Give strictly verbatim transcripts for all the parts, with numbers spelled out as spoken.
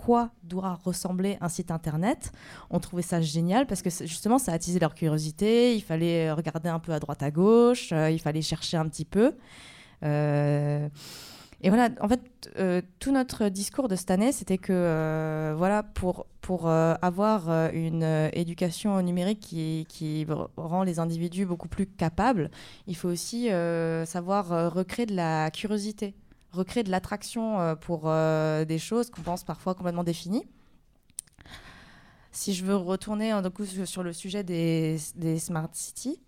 quoi doit ressembler un site internet. On trouvait ça génial parce que justement ça attisait leur curiosité, il fallait regarder un peu à droite à gauche, euh, il fallait chercher un petit peu. Euh, et voilà, en fait, euh, tout notre discours de cette année, c'était que euh, voilà, pour, pour euh, avoir euh, une euh, éducation au numérique qui, qui rend les individus beaucoup plus capables, il faut aussi euh, savoir euh, recréer de la curiosité, recréer de l'attraction euh, pour euh, des choses qu'on pense parfois complètement définies. Si je veux retourner hein, du coup, sur le sujet des, des smart cities,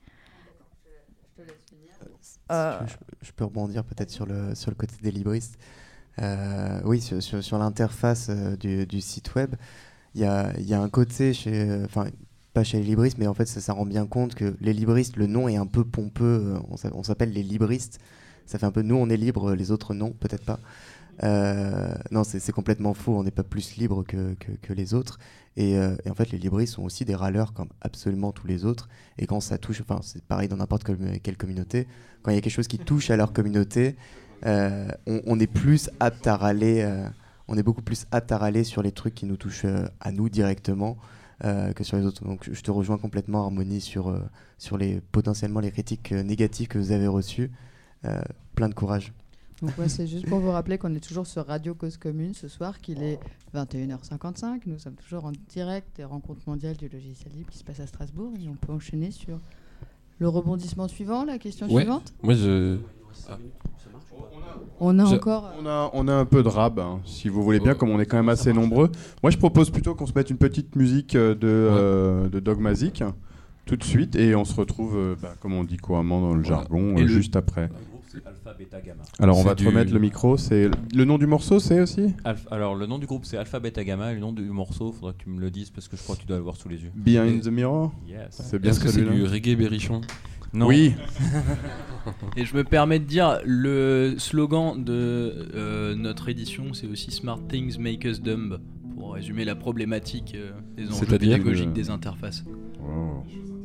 Euh, je, je peux rebondir peut-être sur le, sur le côté des libristes. Euh, oui, sur, sur, sur l'interface euh, du, du site web, il y a, y a un côté, chez, enfin pas chez les libristes, mais en fait ça, ça rend bien compte que les libristes, le nom est un peu pompeux, on, on s'appelle les libristes, ça fait un peu nous on est libres, les autres non, peut-être pas. Euh, non, c'est, c'est complètement faux, on n'est pas plus libre que, que, que les autres. Et, euh, et en fait, les libristes sont aussi des râleurs comme absolument tous les autres. Et quand ça touche, enfin, c'est pareil dans n'importe quelle, quelle communauté, quand il y a quelque chose qui touche à leur communauté, euh, on, on est plus apte à râler, euh, on est beaucoup plus apte à râler sur les trucs qui nous touchent euh, à nous directement euh, que sur les autres. Donc je te rejoins complètement, Harmonie, sur, euh, sur les, potentiellement les critiques euh, négatives que vous avez reçues. Euh, plein de courage. Donc ouais, c'est juste pour vous rappeler qu'on est toujours sur Radio Cause Commune ce soir, qu'il est vingt et une heures cinquante-cinq. Nous sommes toujours en direct des rencontres mondiales du logiciel libre qui se passent à Strasbourg. Et on peut enchaîner sur le rebondissement suivant, la question ouais. suivante. Moi, je... Ah. On a je... encore... On a, on a un peu de rab, hein, si vous voulez bien, oh. Comme on est quand même assez nombreux. Moi, je propose plutôt qu'on se mette une petite musique de, ouais. euh, de Dogmazic tout de suite. Et on se retrouve, euh, bah, comme on dit couramment dans le voilà. jargon, euh, le... juste après. C'est Alpha Beta Gamma. Alors on c'est va te du... remettre le micro. C'est le nom du morceau, c'est aussi Alpha... Alors le nom du groupe c'est Alpha Beta Gamma et le nom du morceau, faudra que tu me le dises parce que je crois que tu dois le voir sous les yeux. Behind et... the Mirror. Yes. C'est bien. Est-ce que c'est du reggae berrichon? Non. Oui. Et je me permets de dire le slogan de euh, notre édition, c'est aussi Smart Things Make Us Dumb pour résumer la problématique euh, des enjeux pédagogiques euh... des interfaces. Oh.